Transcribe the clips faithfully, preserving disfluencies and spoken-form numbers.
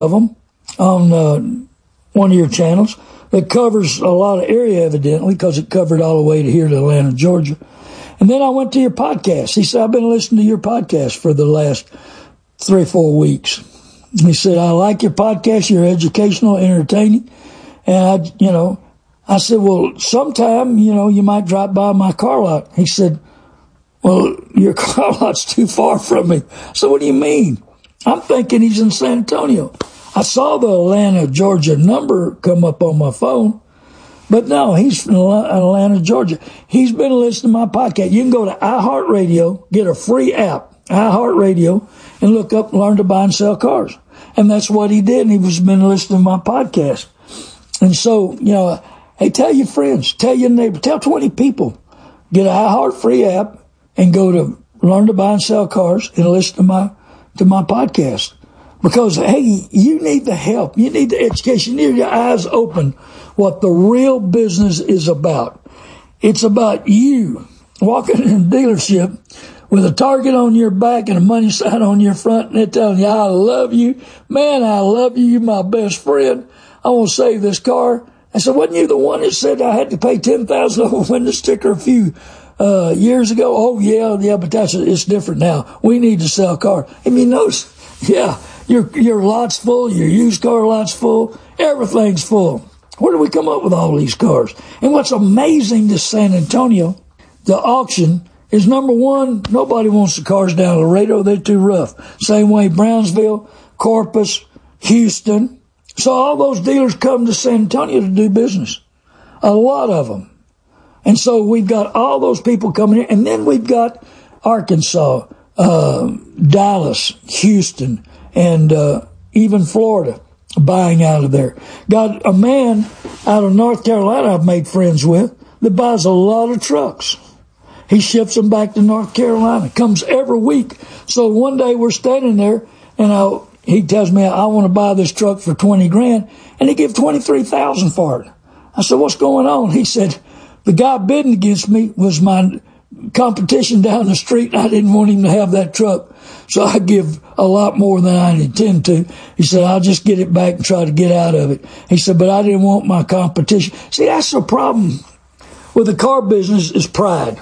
of them on uh, one of your channels that covers a lot of area, evidently, because it covered all the way to here to Atlanta, Georgia. And then I went to your podcast. He said, I've been listening to your podcast for the last three or four weeks. He said, I like your podcast. You're educational, entertaining. And I, you know, I said, well, sometime, you know, you might drop by my car lot. He said, well, your car lot's too far from me. So what do you mean? I'm thinking he's in San Antonio. I saw the Atlanta, Georgia number come up on my phone, but no, he's from Atlanta, Georgia. He's been listening to my podcast. You can go to iHeartRadio, get a free app, iHeartRadio, and look up Learn to Buy and Sell Cars. And that's what he did, and he was been listening to my podcast. And so, you know, hey, tell your friends, tell your neighbor, tell twenty people, get an iHeart free app and go to Learn to Buy and Sell Cars and listen to my, to my podcast. Because, hey, you need the help. You need the education. You need your eyes open what the real business is about. It's about you walking in a dealership with a target on your back and a money sign on your front, and they're telling you, I love you. Man, I love you. You're my best friend. I want to save this car. I said, wasn't you the one that said I had to pay ten thousand dollars over window sticker a few uh, years ago? Oh, yeah, yeah, but that's it's different now. We need to sell cars. And you notice, yeah, your your lot's full, your used car lot's full, everything's full. Where do we come up with all these cars? And what's amazing to San Antonio, the auction, is number one, nobody wants the cars down Laredo. They're too rough. Same way Brownsville, Corpus, Houston. So all those dealers come to San Antonio to do business. A lot of them. And so we've got all those people coming here. And then we've got Arkansas, uh, Dallas, Houston, and uh, even Florida buying out of there. Got a man out of North Carolina I've made friends with that buys a lot of trucks. He ships them back to North Carolina. Comes every week. So one day we're standing there, and I, he tells me, I want to buy this truck for twenty grand, and he gave twenty-three thousand for it. I said, what's going on? He said, the guy bidding against me was my competition down the street. I didn't want him to have that truck, so I give a lot more than I intend to. He said, I'll just get it back and try to get out of it. He said, but I didn't want my competition. See, that's the problem with the car business is pride.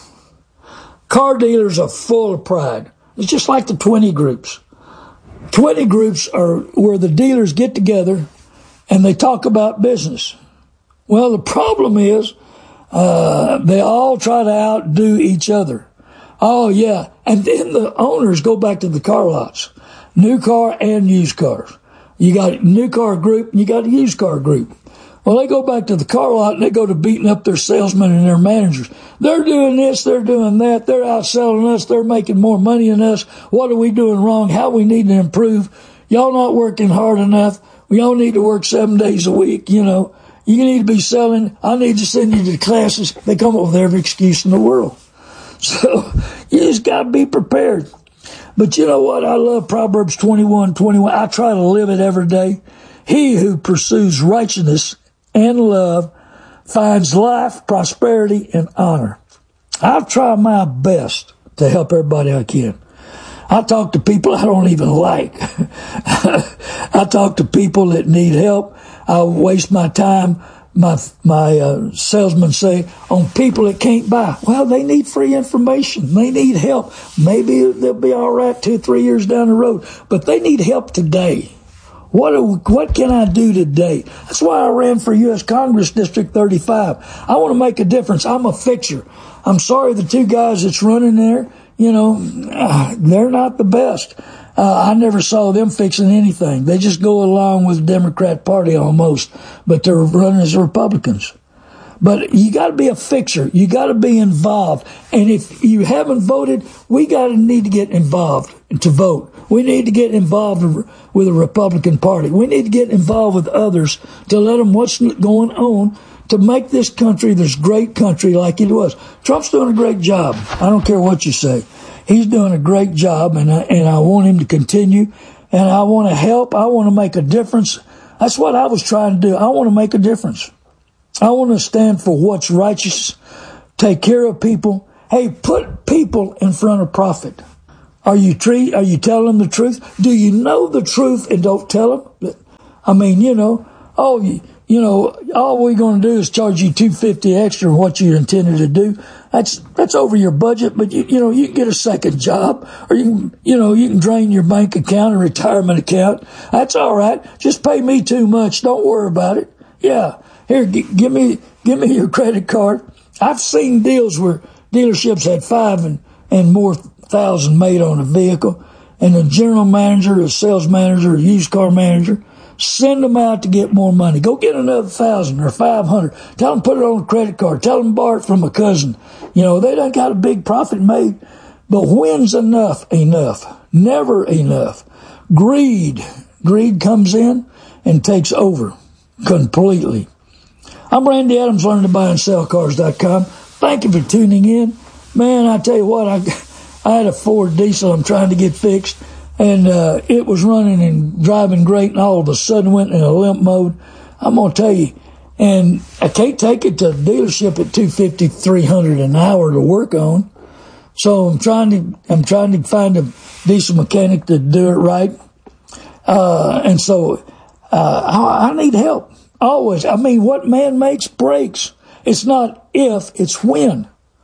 Car dealers are full of pride. It's just like the twenty groups. twenty groups are where the dealers get together and they talk about business. Well, the problem is uh, they all try to outdo each other. Oh, yeah. And then the owners go back to the car lots, new car and used cars. You got a new car group and you got a used car group. Well, they go back to the car lot and they go to beating up their salesmen and their managers. They're doing this, they're doing that, they're outselling us, they're making more money than us. What are we doing wrong? How we need to improve? Y'all not working hard enough. We all need to work seven days a week, you know. You need to be selling. I need to send you to classes. They come up with every excuse in the world. So you just got to be prepared. But you know what? I love Proverbs twenty-one twenty-one. I try to live it every day. He who pursues righteousness and love finds life, prosperity, and honor. I've tried my best to help everybody I can. I talk to people I don't even like. I talk to people that need help. I waste my time, my my uh, salesmen say, on people that can't buy. Well, they need free information. They need help. Maybe they'll be all right two, three years down the road, but they need help today. What do, what can I do today? That's why I ran for U S Congress District thirty-five. I want to make a difference. I'm a fixer. I'm sorry the two guys that's running there, you know, uh, they're not the best. Uh, I never saw them fixing anything. They just go along with the Democrat Party almost, but they're running as Republicans. But you got to be a fixer. You got to be involved. And if you haven't voted, we got to need to get involved to vote. We need to get involved with the Republican Party. We need to get involved with others to let them what's going on to make this country this great country like it was. Trump's doing a great job. I don't care what you say. He's doing a great job, and I, and I want him to continue. And I want to help. I want to make a difference. That's what I was trying to do. I want to make a difference. I want to stand for what's righteous, take care of people. Hey, put people in front of profit. Are you treat? Are you telling them the truth? Do you know the truth and don't tell them? I mean, you know, oh, you, you know, all we're going to do is charge you two hundred fifty dollars extra what you intended to do. That's, that's over your budget, but you, you know, you can get a second job, or you can, you know, you can drain your bank account or retirement account. That's all right. Just pay me too much. Don't worry about it. Yeah. Here, g- give me, give me your credit card. I've seen deals where dealerships had five and, and more thousand made on a vehicle, and the general manager, a sales manager, a used car manager, send them out to get more money. Go get another thousand or five hundred. Tell them put it on a credit card. Tell them borrow it from a cousin. You know, they done got a big profit made. But when's enough enough? Never enough. Greed. Greed comes in and takes over completely. I'm Randy Adams, learn to buy and sell cars dot com. Thank you for tuning in. Man, I tell you what, I, I had a Ford diesel I'm trying to get fixed, and uh, it was running and driving great, and all of a sudden went in a limp mode. I'm going to tell you, and I can't take it to the dealership at two hundred fifty dollars, three hundred dollars an hour to work on. So I'm trying to, I'm trying to find a diesel mechanic to do it right. Uh, and so, uh, I, I need help. Always. I mean, what man makes breaks. It's not if, it's when.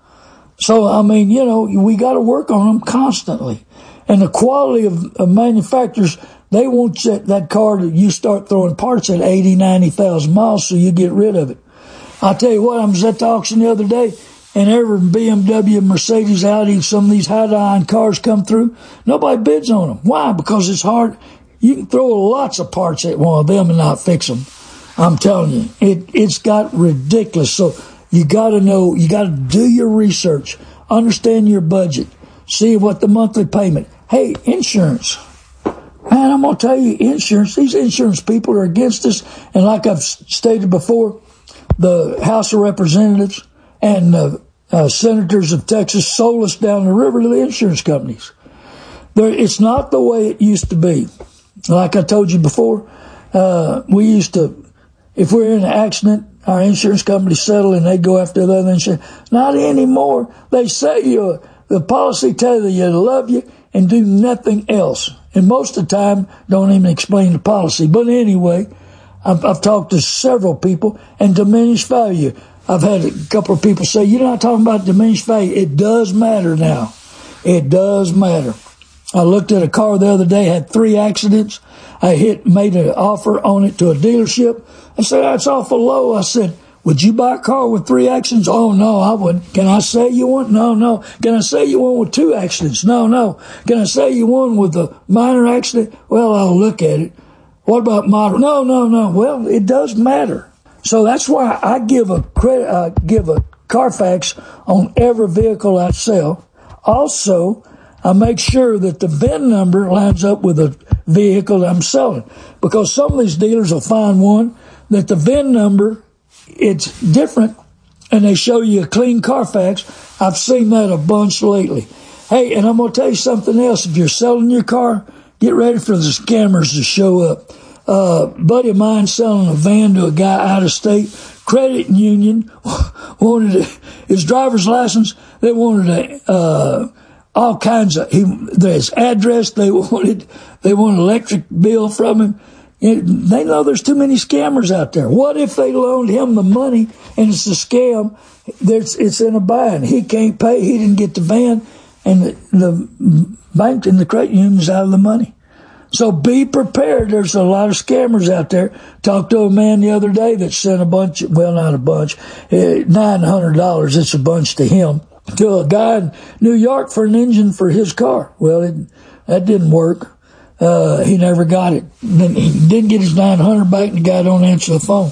So, I mean, you know, we got to work on them constantly. And the quality of, of manufacturers, they want that, that car that you start throwing parts at eighty, ninety thousand miles so you get rid of it. I'll tell you what, I was at the auction the other day, and every B M W, Mercedes, Audi, some of these high-end cars come through, nobody bids on them. Why? Because it's hard. You can throw lots of parts at one of them and not fix them. I'm telling you, it, it's got ridiculous. So you got to know, you got to do your research, understand your budget, see what the monthly payment. Hey, insurance. Man, I'm going to tell you, insurance, these insurance people are against us. And like I've stated before, the House of Representatives and the uh, senators of Texas sold us down the river to the insurance companies. There, it's not the way it used to be. Like I told you before, uh, we used to, if we're in an accident, our insurance company settle and they go after the other insurance. Not anymore. They say you, the policy tell you they love you and do nothing else. And most of the time, don't even explain the policy. But anyway, I've, I've talked to several people, and diminished value. I've had a couple of people say, you're not talking about diminished value. It does matter now. It does matter. I looked at a car the other day, had three accidents. I hit, made an offer on it to a dealership. I said, that's awful low. I said, would you buy a car with three accidents? Oh, no, I wouldn't. Can I sell you one? No, no. Can I sell you one with two accidents? No, no. Can I sell you one with a minor accident? Well, I'll look at it. What about moderate? No, no, no. Well, it does matter. So that's why I give a credit, uh, give a Carfax on every vehicle I sell. Also, I make sure that the V I N number lines up with the vehicle that I'm selling, because some of these dealers will find one that the V I N number, it's different, and they show you a clean Carfax. I've seen that a bunch lately. Hey, and I'm going to tell you something else. If you're selling your car, get ready for the scammers to show up. Uh, buddy of mine selling a van to a guy out of state. Credit union wanted a, his driver's license. They wanted a, uh, all kinds of, he, his address. They wanted, they wanted an electric bill from him. It, they know there's too many scammers out there. What if they loaned him the money and it's a scam? There's, it's in a bind. He can't pay. He didn't get the van, and the, the bank and the credit union's out of the money. So be prepared. There's a lot of scammers out there. Talked to a man the other day that sent a bunch, well, not a bunch, nine hundred dollars. It's a bunch to him, to a guy in New York for an engine for his car. Well, it, that didn't work. Uh, he never got it. He didn't get his nine hundred back, and the guy don't answer the phone.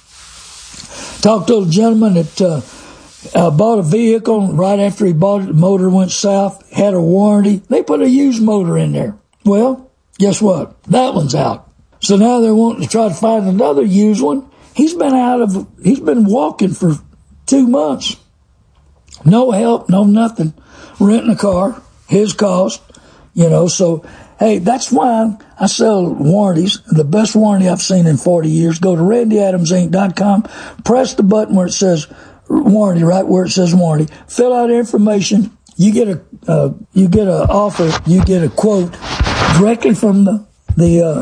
Talked to a gentleman that, uh, uh, bought a vehicle. Right after he bought it, the motor went south, had a warranty. They put a used motor in there. Well, guess what? That one's out. So now they're wanting to try to find another used one. He's been out of, he's been walking for two months. No help, no nothing. Renting a car, his cost, you know, so, hey, that's why I sell warranties. The best warranty I've seen in forty years. Go to randy adams inc dot com, press the button where it says warranty, right where it says warranty. Fill out information. You get a, uh, you get a offer, you get a quote directly from the, the, uh,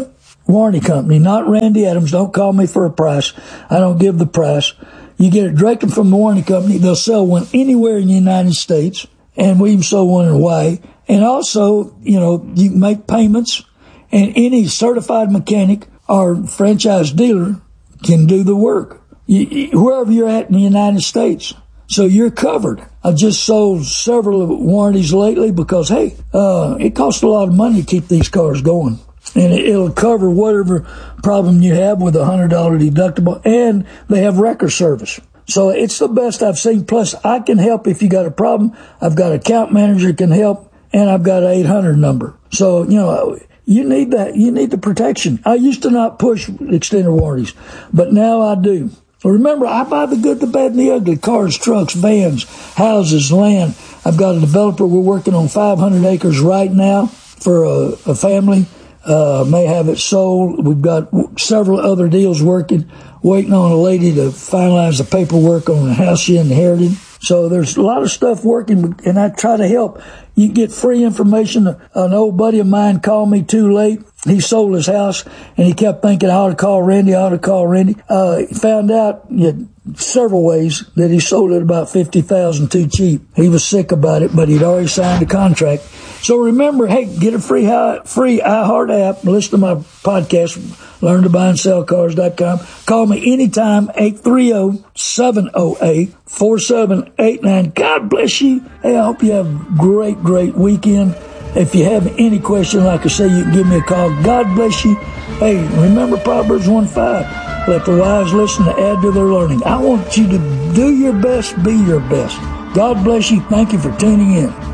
Warranty Company, not Randy Adams. Don't call me for a price. I don't give the price. You get it directly from the Warranty Company. They'll sell one anywhere in the United States, and we even sell one in Hawaii. And also, you know, you can make payments, and any certified mechanic or franchise dealer can do the work, you, wherever you're at in the United States. So you're covered. I just sold several warranties lately because, hey, uh, it costs a lot of money to keep these cars going. And it'll cover whatever problem you have with a one hundred dollars deductible, and they have record service. So it's the best I've seen. Plus, I can help if you got a problem. I've got an account manager that can help, and I've got an eight hundred number. So, you know, you need that. You need the protection. I used to not push extended warranties, but now I do. Remember, I buy the good, the bad, and the ugly. Cars, trucks, vans, houses, land. I've got a developer. We're working on five hundred acres right now for a, a family. Uh, may have it sold. We've got several other deals working, waiting on a lady to finalize the paperwork on the house she inherited. So there's a lot of stuff working, and I try to help. You can get free information. An old buddy of mine called me too late. He sold his house, and he kept thinking, I ought to call Randy, I ought to call Randy. Uh, he found out yeah, several ways that he sold it about fifty thousand dollars too cheap. He was sick about it, but he'd already signed a contract. So remember, hey, get a free free iHeart app. Listen to my podcast, learn to buy and sell cars dot com. Call me anytime, eight three zero, seven zero eight, four seven eight nine. God bless you. Hey, I hope you have a great, great weekend. If you have any question, like I say, you can give me a call. God bless you. Hey, remember Proverbs one five. Let the wise listen to add to their learning. I want you to do your best, be your best. God bless you. Thank you for tuning in.